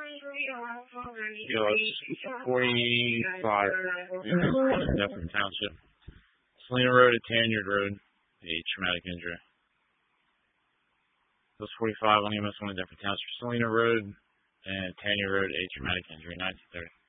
it's 45. Dufferin Township. Salina Road at Tanyard Road, a traumatic injury. Those 45 on EMS 1 in Dufferin Township. Salina Road and Tanyard Road, a traumatic injury, 1930.